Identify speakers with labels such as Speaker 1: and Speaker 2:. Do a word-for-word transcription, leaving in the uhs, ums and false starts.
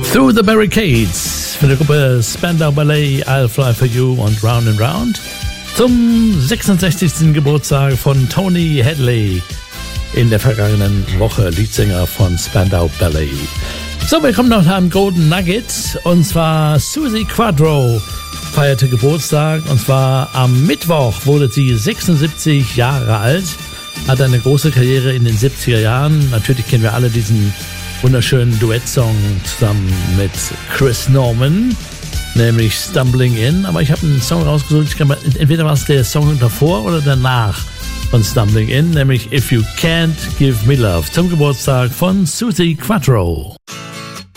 Speaker 1: Through the Barricades von der Gruppe Spandau Ballet, I'll Fly For You und Round and Round zum sechsundsechzigsten Geburtstag von Tony Hadley in der vergangenen Woche, Leadsänger von Spandau Ballet. So, wir kommen noch nach einem Golden Nugget, und zwar Suzi Quatro feierte Geburtstag, und zwar am Mittwoch wurde sie sechsundsiebzig Jahre alt, hat eine große Karriere in den siebziger Jahren. Natürlich kennen wir alle diesen wunderschönen Duettsong zusammen mit Chris Norman, nämlich Stumbling In. Aber ich habe einen Song rausgesucht, ich kann mal, entweder war es der Song davor oder danach von Stumbling In, nämlich If You Can't Give Me Love, zum Geburtstag von Suzi Quatro.